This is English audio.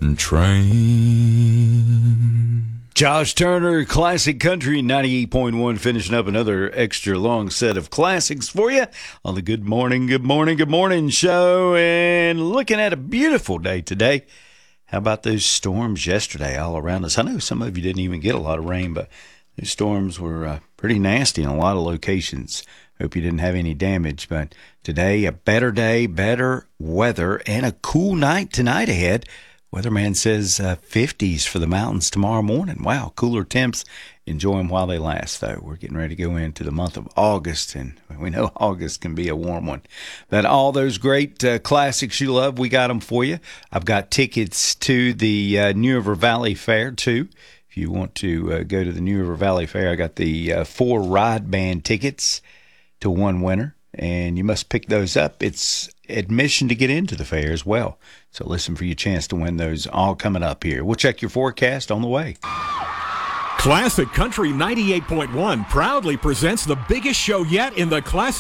train. Josh Turner, Classic Country 98.1, finishing up another extra long set of classics for you on the Good Morning show. And looking at a beautiful day today. How about those storms yesterday all around us? I know some of you didn't even get a lot of rain, but those storms were pretty nasty in a lot of locations. Hope you didn't have any damage. But today, a better day, better weather, and a cool night tonight ahead. Weatherman says 50s for the mountains tomorrow morning. Wow, cooler temps. Enjoy them while they last, though. We're getting ready to go into the month of August, and we know August can be a warm one. But all those great classics you love, we got them for you. I've got tickets to the New River Valley Fair, too. If you want to go to the New River Valley Fair, I got the 4 ride band tickets to one winner, and you must pick those up. It's admission to get into the fair as well. So listen for your chance to win those, all coming up here. We'll check your forecast on the way. Classic Country 98.1 proudly presents the biggest show yet in the classic